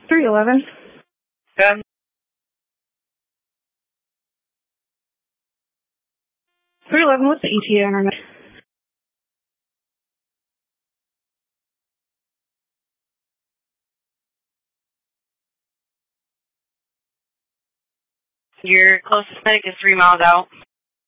311. 10. 311, what's the ETA on our net? Your closest medic is 3 miles out.